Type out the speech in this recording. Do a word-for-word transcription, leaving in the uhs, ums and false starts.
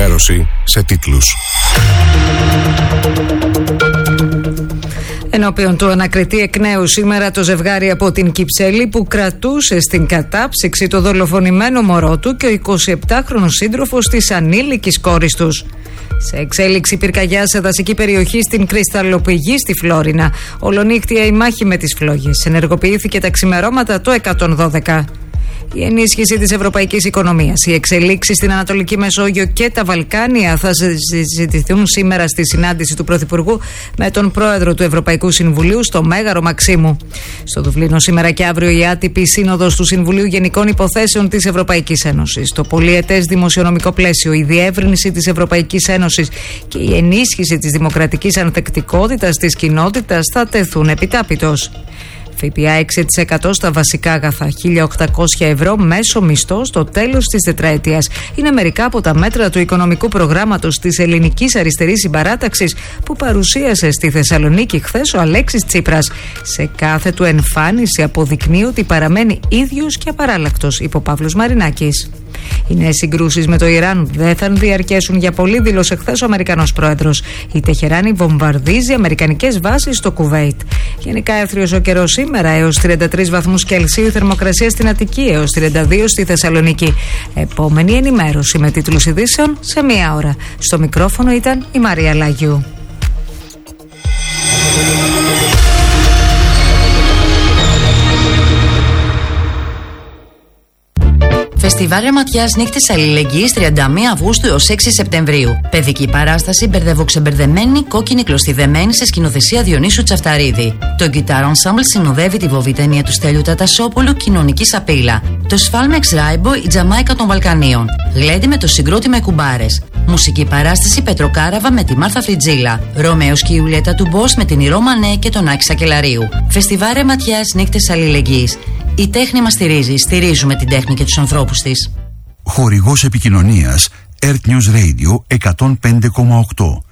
ενημέρωση σε τίτλους. Ενώπιον του ανακριτή εκ νέου σήμερα το ζευγάρι από την Κυψέλη που κρατούσε στην κατάψυξη το δολοφονημένο μωρό του και ο εικοσιεπτάχρονος σύντροφος της ανήλικης κόρης τους. Σε εξέλιξη πυρκαγιά σε δασική περιοχή στην Κρυσταλλοπηγή στη Φλόρινα. Ολονύχτια η μάχη με τις φλόγες. Ενεργοποιήθηκε τα ξημερώματα το εκατόν δώδεκα. Η ενίσχυση της ευρωπαϊκής οικονομίας, οι εξελίξεις στην Ανατολική Μεσόγειο και τα Βαλκάνια θα συζητηθούν σήμερα στη συνάντηση του Πρωθυπουργού με τον πρόεδρο του Ευρωπαϊκού Συμβουλίου στο Μέγαρο Μαξίμου. Στο Δουβλίνο σήμερα και αύριο η άτυπη σύνοδος του Συμβουλίου Γενικών Υποθέσεων της Ευρωπαϊκής Ένωσης. Το πολυετές δημοσιονομικό πλαίσιο, η διεύρυνση της Ευρωπαϊκής Ένωσης και η ενίσχυση της δημοκρατικής ανθεκτικότητας της κοινότητας θα τεθούν επιτάπητος. ΦΠΑ έξι τοις εκατό στα βασικά αγαθά, χίλια οκτακόσια ευρώ μέσο μισθό στο τέλος της τετραετίας. Είναι μερικά από τα μέτρα του οικονομικού προγράμματος της Ελληνικής Αριστερής Συμπαράταξης που παρουσίασε στη Θεσσαλονίκη χθες ο Αλέξης Τσίπρας. Σε κάθε του εμφάνιση αποδεικνύει ότι παραμένει ίδιος και απαράλλακτος, είπε ο Παύλος Μαρινάκης. Οι νέες συγκρούσεις με το Ιράν δεν θα διαρκέσουν για πολύ, δήλωσε χθες ο Αμερικανός πρόεδρος. Η Τεχεράνη βομβαρδίζει αμερικανικές βάσεις στο Κουβέιτ. Γενικά έθριος ο καιρός σήμερα, έως τριάντα τρεις βαθμούς Κελσίου, η θερμοκρασία στην Αττική, έως τριάντα δύο στη Θεσσαλονίκη. Επόμενη ενημέρωση με τίτλους ειδήσεων σε μία ώρα. Στο μικρόφωνο ήταν η Μαρία Λάγιου. Φεστιβάλ Ρεματιάς Νύχτες Αλληλεγγύης τριάντα μία Αυγούστου έως έξι Σεπτεμβρίου. Παιδική παράσταση Μπερδευοξεμπερδεμένη, κόκκινη κλωστιδεμένη σε σκηνοθεσία Διονύσου Τσαφταρίδη. Το Guitar Ensemble συνοδεύει τη βοβιτένια του Στέλιου Τατασόπουλου, Κοινωνική Σαπίλα. Το Σφάλμεξ Ράιμπο, η Τζαμάικα των Βαλκανίων. Γλέντι με το Συγκρότη με κουμπάρες. Μουσική παράσταση Πετροκάραβα με τη Μάρθα Φριτζίλα. Ρωμαίος και η Ιουλιέτα του Μπος με την Ηρώ Μανέ και τον Άκη Σακελαρίου. Φεστιβάλ Ρεματιάς Νύχτες Αλληλεγγύης. Η τέχνη μας στηρίζει. Στηρίζουμε την τέχνη και τους ανθρώπους της. Χορηγός επικοινωνίας Earth News Radio εκατόν πέντε κόμμα οκτώ.